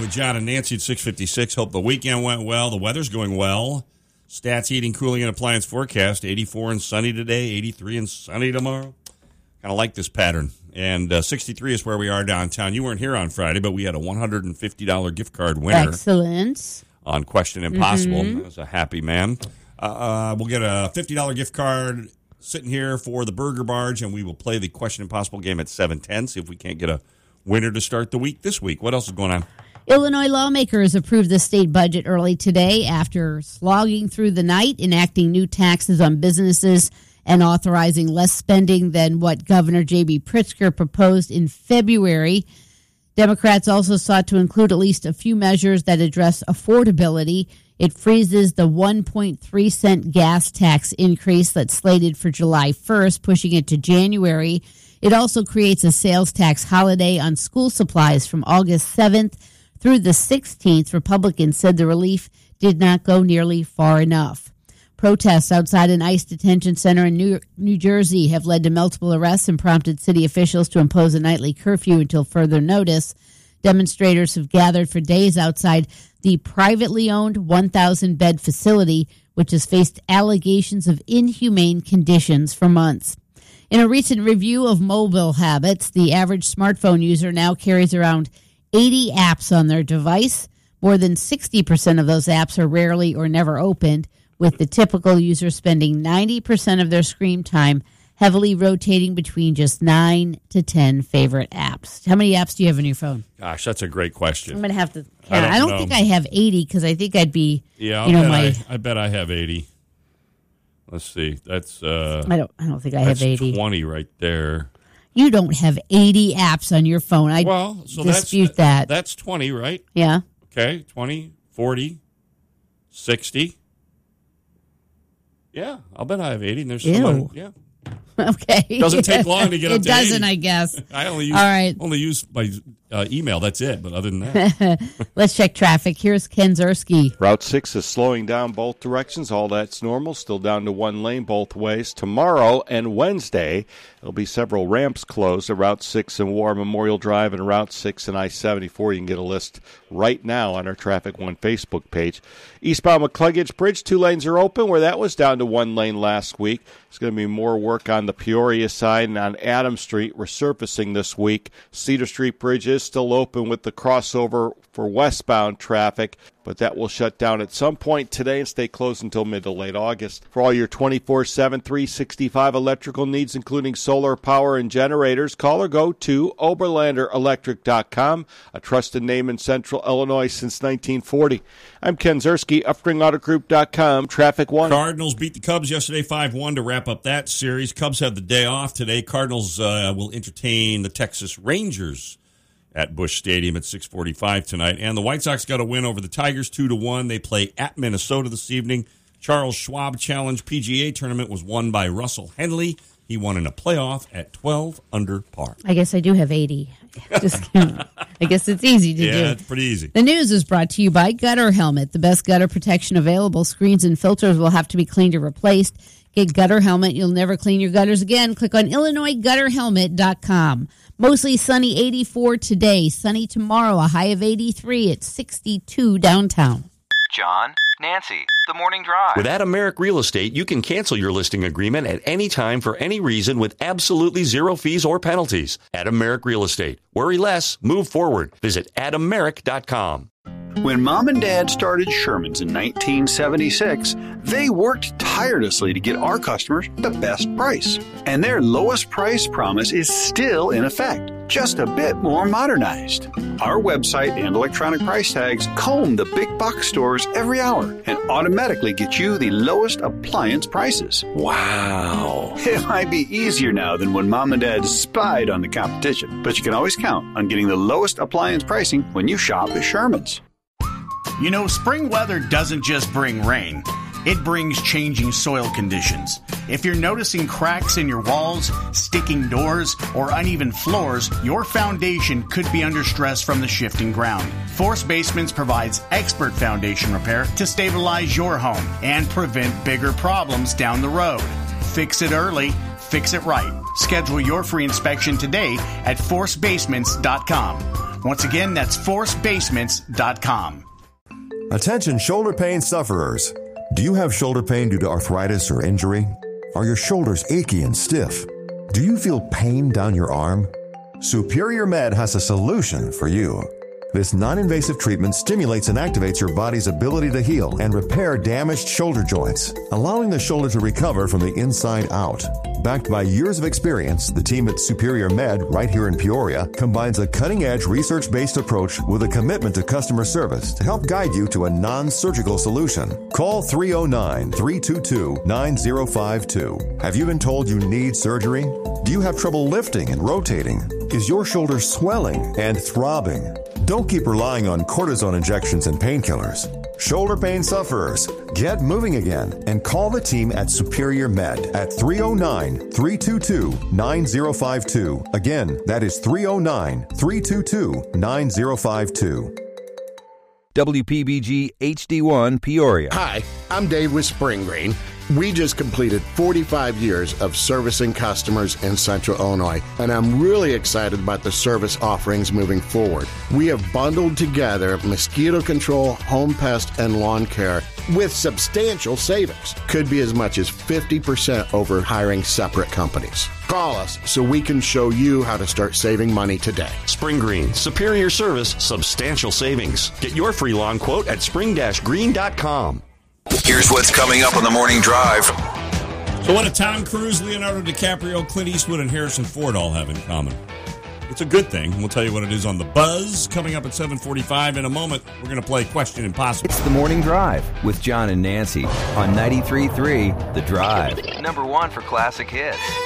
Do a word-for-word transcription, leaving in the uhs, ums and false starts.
with John and Nancy at six fifty-six. Hope the weekend went well. The weather's going well. Stats, heating, cooling, and appliance forecast. eighty-four and sunny today, eighty-three and sunny tomorrow. Kind of like this pattern. And uh, sixty-three is where we are downtown. You weren't here on Friday, but we had a one hundred fifty dollars gift card winner. Excellent. On Question Impossible. Mm-hmm. That was a happy man. Uh, uh, we'll get a fifty dollars gift card sitting here for the Burger Barge, and we will play the Question Impossible game at seven ten. See if we can't get a winner to start the week this week. What else is going on? Illinois lawmakers approved the state budget early today after slogging through the night, enacting new taxes on businesses and authorizing less spending than what Governor J B. Pritzker proposed in February. Democrats also sought to include at least a few measures that address affordability. It freezes the one point three cent gas tax increase that's slated for July first, pushing it to January. It also creates a sales tax holiday on school supplies from August seventh through the sixteenth. Republicans said the relief did not go nearly far enough. Protests outside an ICE detention center in New, New Jersey have led to multiple arrests and prompted city officials to impose a nightly curfew until further notice. Demonstrators have gathered for days outside the privately owned one thousand bed facility, which has faced allegations of inhumane conditions for months. In a recent review of mobile habits, the average smartphone user now carries around eighty apps on their device. More than sixty percent of those apps are rarely or never opened, with the typical user spending ninety percent of their screen time heavily rotating between just nine to ten favorite apps. How many apps do you have on your phone? Gosh, that's a great question. I'm going to have to count. I don't, I don't know. think I have eighty because I think I'd be, yeah, I'll you know, bet my... I, I bet I have eighty. Let's see. That's uh, I don't I don't think I have eighty. twenty right there. You don't have eighty apps on your phone. I well, so dispute that's, that. That's twenty, right? Yeah. Okay, twenty, forty, sixty. Yeah, I'll bet I have eighty. And there's Ew. someone, yeah. Okay. It doesn't take long to get up it to doesn't, eighty. I guess. I only use, All right. only use my uh, email. That's it. But other than that. Let's check traffic. Here's Ken Zerski. Route six is slowing down both directions. All that's normal. Still down to one lane both ways. Tomorrow and Wednesday, there'll be several ramps closed at Route six and War Memorial Drive and Route six and I seventy-four. You can get a list right now on our Traffic One Facebook page. Eastbound McCluggage Bridge, two lanes are open where that was down to one lane last week. There's going to be more work on the Peoria side and on Adams Street resurfacing this week. Cedar Street Bridge is still open with the crossover for westbound traffic, but that will shut down at some point today and stay closed until mid to late August. For all your twenty-four seven, three sixty-five electrical needs, including solar power and generators, call or go to Oberlander Electric dot com, a trusted name in Central Illinois since nineteen forty. I'm Ken Zerski, Upspring Auto Group dot com, Traffic One. Cardinals beat the Cubs yesterday five one to wrap up that series. Cubs have the day off today. Cardinals uh, will entertain the Texas Rangers at Busch Stadium at six forty-five tonight. And the White Sox got a win over the Tigers two to one. They play at Minnesota this evening. Charles Schwab Challenge P G A tournament was won by Russell Henley. He won in a playoff at twelve under par. I guess I do have eighty. Just kidding. I guess it's easy to yeah, do. Yeah, it's pretty easy. The news is brought to you by Gutter Helmet, the best gutter protection available. Screens and filters will have to be cleaned or replaced. Get Gutter Helmet. You'll never clean your gutters again. Click on Illinois Gutter Helmet dot com. Mostly sunny, eighty-four today. Sunny tomorrow, a high of eighty-three at sixty-two downtown. John, Nancy, the morning drive. With Adam Merrick Real Estate, you can cancel your listing agreement at any time for any reason with absolutely zero fees or penalties. Adam Merrick Real Estate. Worry less, move forward. Visit Adam Merrick dot com. When Mom and Dad started Sherman's in nineteen seventy-six, they worked tirelessly to get our customers the best price. And their lowest price promise is still in effect, just a bit more modernized. Our website and electronic price tags comb the big box stores every hour and automatically get you the lowest appliance prices. Wow. It might be easier now than when Mom and Dad spied on the competition, but you can always count on getting the lowest appliance pricing when you shop at Sherman's. You know, spring weather doesn't just bring rain. It brings changing soil conditions. If you're noticing cracks in your walls, sticking doors, or uneven floors, your foundation could be under stress from the shifting ground. Force Basements provides expert foundation repair to stabilize your home and prevent bigger problems down the road. Fix it early, fix it right. Schedule your free inspection today at force basements dot com. Once again, that's force basements dot com. Attention shoulder pain sufferers. Do you have shoulder pain due to arthritis or injury? Are your shoulders achy and stiff? Do you feel pain down your arm? Superior Med has a solution for you. This non-invasive treatment stimulates and activates your body's ability to heal and repair damaged shoulder joints, allowing the shoulder to recover from the inside out. Backed by years of experience, the team at Superior Med, right here in Peoria, combines a cutting-edge research-based approach with a commitment to customer service to help guide you to a non-surgical solution. Call three oh nine, three two two, nine oh five two. Have you been told you need surgery? Do you have trouble lifting and rotating? Is your shoulder swelling and throbbing? Don't keep relying on cortisone injections and painkillers. Shoulder pain sufferers, get moving again and call the team at Superior Med at three oh nine, three two two, nine oh five two. Again, that is three oh nine, three two two, nine oh five two. W P B G H D one Peoria. Hi, I'm Dave with Spring Green. We just completed forty-five years of servicing customers in Central Illinois, and I'm really excited about the service offerings moving forward. We have bundled together mosquito control, home pest, and lawn care with substantial savings. Could be as much as fifty percent over hiring separate companies. Call us so we can show you how to start saving money today. Spring Green, superior service, substantial savings. Get your free lawn quote at spring dash green dot com. Here's what's coming up on the Morning Drive. So what do Tom Cruise, Leonardo DiCaprio, Clint Eastwood, and Harrison Ford all have in common? It's a good thing. We'll tell you what it is on The Buzz coming up at seven forty-five. In a moment, we're going to play Question Impossible. It's the Morning Drive with John and Nancy on ninety-three point three The Drive. Number one for classic hits.